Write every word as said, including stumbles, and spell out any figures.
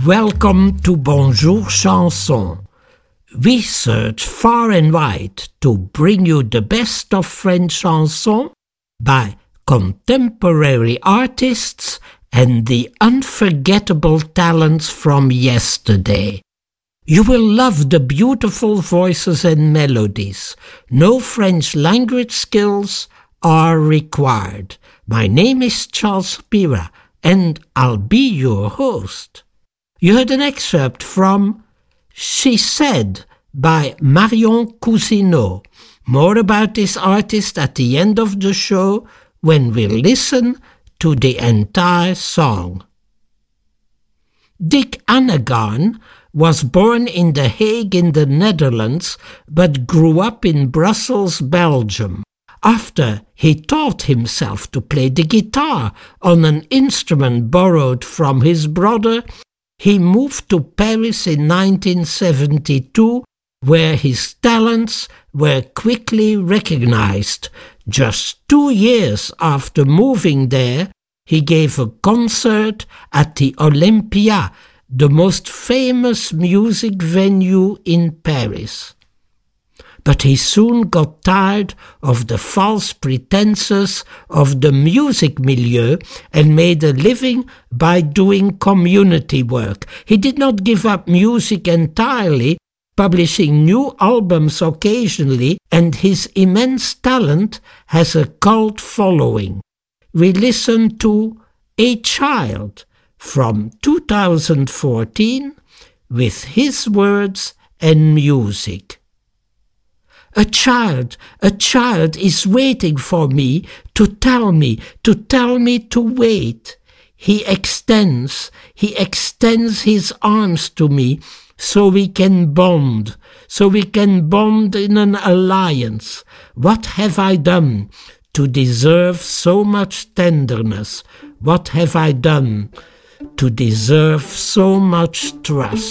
Welcome to Bonjour Chanson. We search far and wide to bring you the best of French chansons by contemporary artists and the unforgettable talents from yesterday. You will love the beautiful voices and melodies. No French language skills are required. My name is Charles Spira, and I'll be your host. You heard an excerpt from She Said by Marion Cousineau. More about this artist at the end of the show when we listen to the entire song. Dick Annegaan was born in The Hague in the Netherlands, but grew up in Brussels, Belgium. After he taught himself to play the guitar on an instrument borrowed from his brother, he moved to Paris in nineteen seventy-two, where his talents were quickly recognized. Just two years after moving there, he gave a concert at the Olympia, the most famous music venue in Paris. But he soon got tired of the false pretenses of the music milieu and made a living by doing community work. He did not give up music entirely, publishing new albums occasionally, and his immense talent has a cult following. We listen to A Child from two thousand fourteen with his words and music. A child, a child is waiting for me to tell me, to tell me to wait. He extends, he extends his arms to me so we can bond, so we can bond in an alliance. What have I done to deserve so much tenderness? What have I done to deserve so much trust?